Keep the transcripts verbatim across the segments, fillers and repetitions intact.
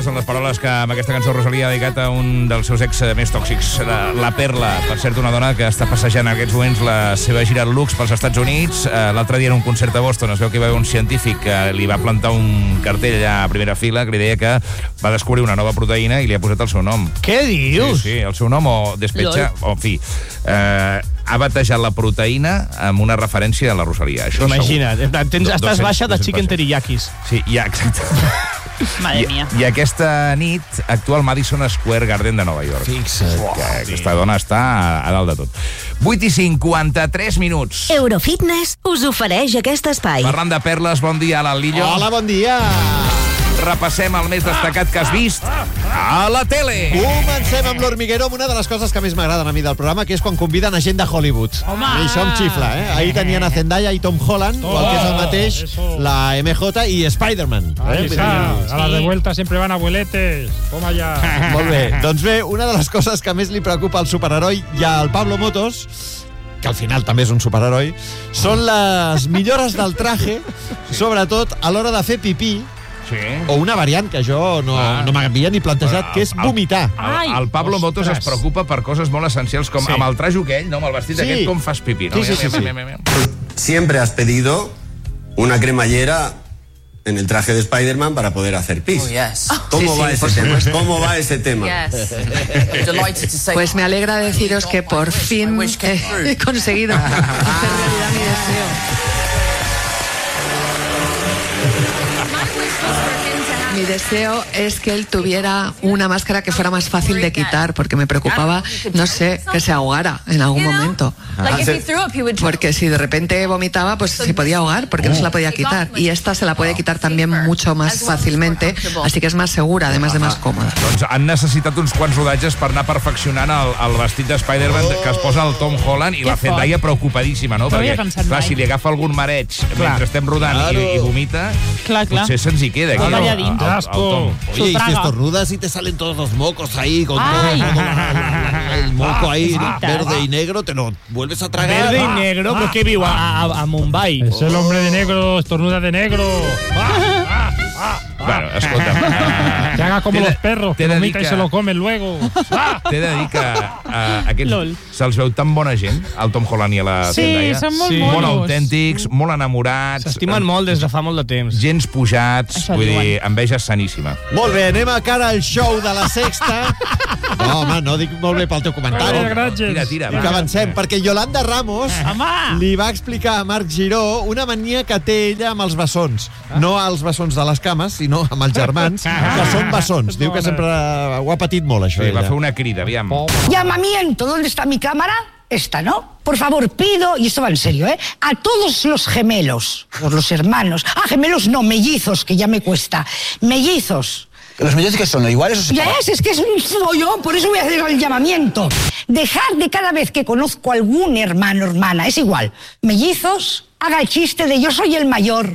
són les paraules que amb aquesta cançó Rosalía ha dedicat a un dels seus ex més tòxics, la, la Perla. Per cert, una dona que està passejant en aquests moments la seva gira Lux pels Estats Units. Uh, L'altre dia en un concert a Boston es veu que hi va haver un científic que li va plantar un cartell allà a primera fila que li deia que va descobrir una nova proteïna i li ha posat el seu nom. Què dius? Sí, sí, el seu nom o despecha, o en fi... Uh, ha batejat la proteïna amb una referència a la Rosalía. Això imagina't, tens, Do, estàs baixa de chicken teriyakis. Sí, ja, exacte. Madre mia. I, I aquesta nit actua al Madison Square Garden de Nova York. Fixa't. Que aquesta dona està a, a dalt de tot. vuit i cinquanta-tres minuts. Eurofitness us ofereix aquest espai. Parlant de perles, bon dia, Alan Lillo. Hola, bon dia. Repassem el més destacat que has vist a la tele. Comencem amb l'Hormiguero, amb una de les coses que més m'agraden a mi del programa, que és quan conviden a gent de Hollywood. Home! I això em xifla, eh? Ahir tenien a Zendaya i Tom Holland, o el que és el mateix, la M J i Spider-Man. Ahí Eh? está. A la de vuelta siempre van abueletes. Toma ya. Molt bé. Doncs bé, una de les coses que més li preocupa al superheroi i al Pablo Motos, que al final també és un superheroi, són les millores del traje, sobretot a l'hora de fer pipí, Sí. o una variant que jo no, Ah. no m'havia ni plantejat, que és El- vomitar. El, el Pablo Motos es preocupa per coses molt essencials, com Sí. amb el trajo aquell, no? Amb el vestit Sí. aquest, com fas pipí, no? Sí, sí, sí, sí. Mira, mira, mira, mira. Siempre has pedido una cremallera en el traje de Spider-Man para poder hacer pis. Oh, yes. ¿Cómo, Sí, va sí, ese por tema? supuesto. ¿Cómo va ese tema? Yes. Delighted to say- Pues me alegra deciros que por fin My wish came he, true. he conseguido hacer realidad mi deseo. Mi deseo es que él tuviera una máscara que fuera más fácil de quitar, porque me preocupaba, no sé, que se ahogara en algún momento. Like if he threw up, he would... Porque si de repente vomitaba, pues se podía ahogar, porque no se la podía quitar. Y esta se la puede quitar también mucho más fácilmente, así que es más segura, además de más cómoda. Doncs han necessitat uns quants rodatges per anar perfeccionant el, el vestit de Spider-Man que es posa el Tom Holland i Que la Zendaya preocupadíssima, no? No havia Perquè, pensat clar, mai. si li agafa algun mareig mentre estem rodant Claro. i, i vomita, Clar, clar. potser se'ns hi queda. Aquí, Tot allà el- dins. el- el Tom. Oye, y si traga. estornudas y te salen todos los mocos ahí, con todo, Ay. todo la- la- el moco ahí, Ah, verde y negro, te lo vuelves a tragar. Verde i negro, però què viu? A, a, a Mumbai. Es el hombre de negro, estornuda de negro. Bueno, escolta. Que haga como T'he de- los perros, t'he que de dir vomita y que- se lo comen luego. T'he de dir que uh, aquests Lol. se'ls veu tan bona gent, al Tom Holland i a la Sí, Zendaya. són molt Sí. Molt monos. autèntics, molt enamorats. S'estimen molt des de fa molt de temps. Gens pujats, Això vull diuen. dir, enveja saníssima. Molt bé, anem a cara al show de la Sexta. No, home, no dic molt bé pel teu comentari. Vale, gràcies. Tira, tira, Que va. avancem, perquè Yolanda Ramos Home! li va explicar a Marc Giró una mania que té ella amb els bessons. No als bessons de les cames, sinó amb els germans, que són bessons. Diu que sempre ho ha patit molt, això, Sí, va ella. fer una crida, aviam. Llamamiento, ¿dónde está mi cámara? Esta, ¿no? Por favor, pido, y esto va en serio, ¿eh? A todos los gemelos, todos los hermanos. Ah, gemelos no, mellizos, que ya me cuesta. Mellizos. ¿Los mellizos que son iguales o se Ya es, es que es un follón, por eso voy a hacer el llamamiento. Dejar de cada vez que conozco a algún hermano o hermana, es igual. Mellizos, haga el chiste de yo soy el mayor.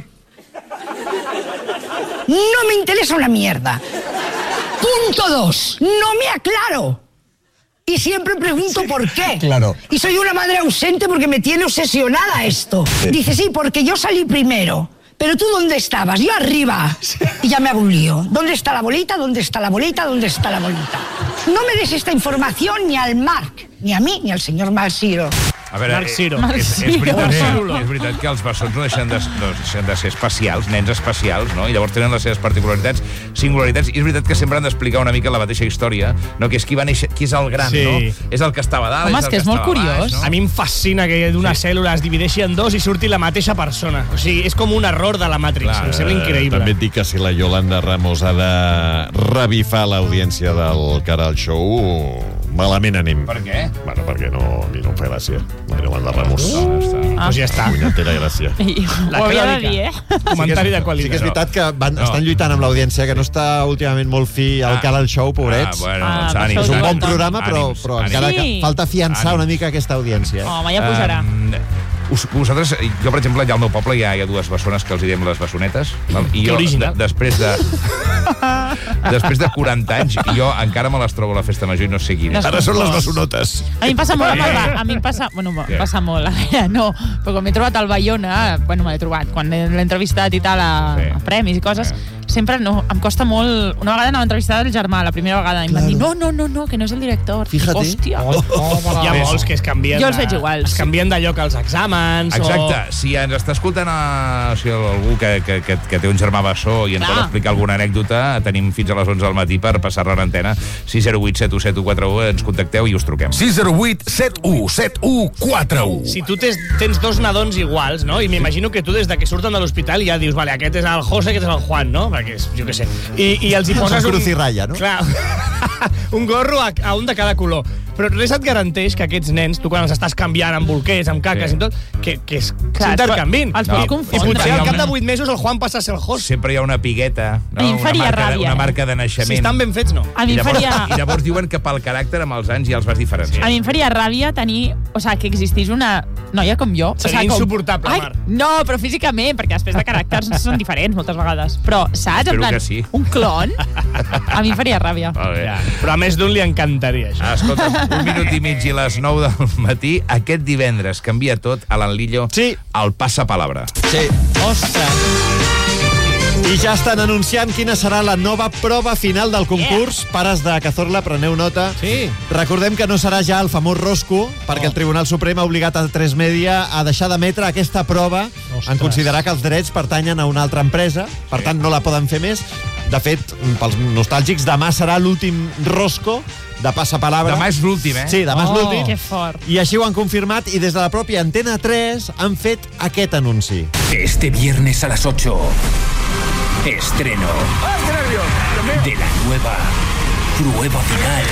No me interesa una mierda. Punto dos, no me aclaro. Y siempre pregunto por qué. Claro. Y soy una madre ausente porque me tiene obsesionada esto. Dice, sí, porque yo salí primero. Pero tú, ¿dónde estabas? Yo arriba. Y ya me hago un lío. ¿Dónde está la bolita? ¿Dónde está la bolita? ¿Dónde está la bolita? No me des esta información ni al Marc, ni a mí, ni al señor Malsiro. A veure, Marc Ciro. eh, és, és, Marc veritat, Ciro. és veritat que els bessons no deixen de, no deixen de ser especials, nens especials, no? I llavors tenen les seves particularitats, singularitats, i és veritat que sempre han d'explicar una mica la mateixa història, no? Que és qui va néixer, qui és el gran, Sí. no? És el que estava a dalt, Home, és és el que és molt estava a baix, curiós. no? A mi em fascina que d'una Sí. cèl·lula es divideixi en dos i surti la mateixa persona. O sigui, és com un error de la Matrix. Clar, em sembla Eh, increïble. També et dic que si la Yolanda Ramos ha de revifar l'audiència del cara al show, malament anem. Per què? Bueno, perquè no, a mi no em fa gràcia, la Yolanda Ramos. No, està. Doncs ja està. Punyetera gràcia. La Ho havia de crònica. dir, eh? Comentari de Sí qualitat. que és veritat que van, No. estan lluitant amb l'audiència, que no està últimament molt fi al Ah. cara al show, pobrets. Ah, bueno, Ah, doncs per ànims, això És un ho bon ànims, programa, però, ànims, però ànims. encara Sí. que falta afiançar Ànims. una mica aquesta audiència. Home, ja pujarà. Um, us, vosaltres, jo, per exemple, allà al meu poble hi ha, hi ha dues bessones que els hi diem les bessonetes. Val? I Que jo, original. de, després de... després de quaranta anys, jo encara me les trobo a la festa major i no sé quina. Les Ara són les coses. bessonotes. A mi em passa molt amb el... ba- A mi em passa... Bueno, em Què? passa molt. A veure, no, però quan m'he trobat al Bayona, bueno, me l'he trobat, quan l'he entrevistat i tal a, Sí. a premis i coses, sempre no, em costa molt... Una vegada anava a entrevistar el germà, la primera vegada, i em van dir, no, no, no, no, que no és el director. Fíjate. Hòstia. Oh, oh, Hi ha molts que es canvien... Jo els veig igual. Es canvien de lloc als exàmens. Exacte. O... Si ens està escoltant a, o sigui, algú que, que, que, que té un germà bessó i ens Clar. vol explicar alguna anècdota, tenim fins a les onze del matí per passar-la en antena. sis zero vuit set u set u quatre u, ens contacteu i us truquem. sis zero vuit set u set u quatre u. Si tu tens, tens dos nadons iguals, no? I m'imagino que tu des de que surten de l'hospital ja dius, vale, aquest és el José, aquest és el Juan, no? Perquè és, jo què sé. I, i els hi poses un... un... cruz i ratlla, no? Clar, un gorro a, a un de cada color. Però res et garanteix que aquests nens, tu quan els estàs canviant amb bolquers, amb caques Sí. i tot, que, que es- Clar, s'intercanvin. els pots I, confondre. I potser al cap de Sempre. vuit mesos el Juan passa a ser el José. Sempre hi ha una pigueta, no? A mi em una, faria marca de, ràbia, una eh? marca de naixement. Si estan ben fets, no. A mi I em llavors, faria... I llavors diuen que pel caràcter amb els anys ja els vas diferenciar. A mi em faria ràbia tenir... O sigui, que existís una noia com jo. Seria o sigui, com... insuportable, Ai, Mar. no, però físicament, perquè després de caràcters són diferents moltes vegades. Però, saps? Espero en plan, que sí. un clon, a mi em faria ràbia. Molt bé. Ja. Però a més d'un li encantaria, això. Ah, escolta, un minut i mig i les nou del matí. Aquest divendres canvia tot a l'Enlillo. Sí. El passapalabra. Sí. Ostres. I ja estan anunciant quina serà la nova prova final del concurs. Yeah. Pares de Cazorla, preneu nota. Sí. Recordem que no serà ja el famós Rosco, perquè el Tribunal Suprem ha obligat a tres Media a deixar d'emetre aquesta prova Ostres. en considerar que els drets pertanyen a una altra empresa, per tant no la poden fer més. De fet, pels nostàlgics, demà serà l'últim Rosco de Passapalabra. Demà és l'últim, eh? Sí, demà és Oh. l'últim. Que fort. I així ho han confirmat i des de la pròpia Antena tres han fet aquest anunci. Este viernes a las ocho. Estreno de la nueva prueba final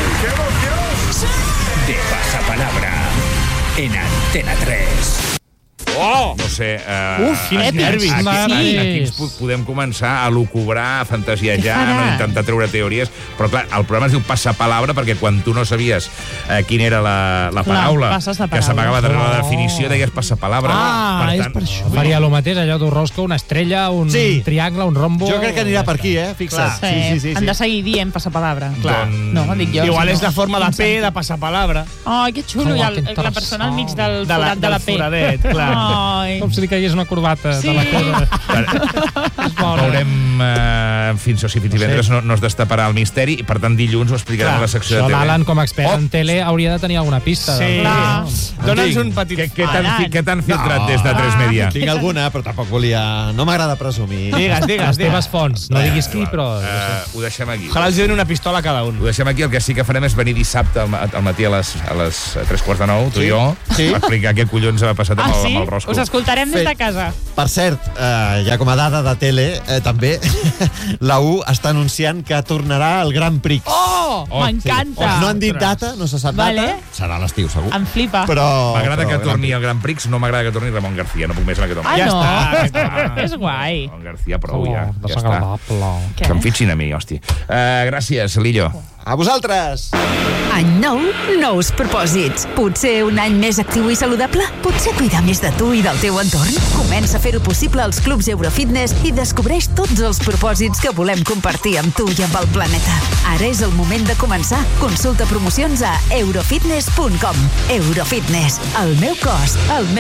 de Pasapalabra en Antena tres. Oh! No sé... Uh, Uf, quins Èpic. nervis. Aquí, Maris. aquí, aquí ens po- podem començar a lucubrar, a fantasiejar, Què farà? no intentar treure teories, però clar, el programa es diu Passapalabra perquè quan tu no sabies eh, quina era la, la Clar, paraula passes de que s'amagava darrere la Oh. definició, deies Passapalabra. Ah, és per això. Faria el mateix, allò d'un rosco, una estrella, un Sí. triangle, un rombo... Jo crec que anirà per aquí, eh? Fixa't. Sí, Sí, sí, sí. han de sí. seguir dient passapalabra. Clar. No, dic jo. Igual si és no, la forma de quin P, sentit. de passapalabra. Ai, que xulo, Oh, i el, que la interessant. persona al mig del De la- forat de la del P. foradet, clar. Ai. Com si li caigués una corbata Sí. de la cura. És bona. Veurem, eh, fins, o sigui, fins divendres no, no es destaparà el misteri i per tant dilluns ho explicarem Clar, a la secció Això de tele. l'Alan, com a expert Oh. en tele, hauria de tenir alguna pista. Sí. Clar. Dóna'ns un petit... Què, què t'han Alan. fi- què t'han filtrat No. des de tres Media? Tinc alguna, però tampoc volia... No m'agrada presumir. Digues, digues, Les teves digues. fonts. No diguis qui, però... Uh, ho deixem aquí. Ojalà els donin una pistola a cada un. Ho deixem aquí. El que sí que farem és venir dissabte al, ma- al matí a les, a les tres quarts de nou, tu Sí. i jo, Sí. a explicar què collons ha passat amb, Ah, el, sí? amb el Rosco. Us escoltarem des Fet. de casa. Per cert, eh, ja com a dada de tele, eh, també, la U està anunciant que tornarà al Grand Prix. Oh, Oh, m'encanta. No han dit data, no se sap Vale. data. Serà a l'estiu, segur. Em flipa. Però... M'agrada però que Grand torni Prix. al Grand Prix, no m'agrada que torni Ramon García. No puc més amb aquest home. Ah, Ja no? està, ja està. És guai. Ramon García, prou, Oh, ja. ja està. desagradable. Què? Que em fitxin a mi, hòstia. Uh, gràcies, Lillo. A vosaltres! Any nou, nous propòsits. Potser un any més actiu i saludable? Potser cuidar més de tu i del teu entorn? Comença a fer-ho possible als clubs Eurofitness i descobreix tots els propòsits que volem compartir amb tu i amb el planeta. Ara és el moment de començar. Consulta promocions a eurofitness punt com. Eurofitness. El meu cos, el meu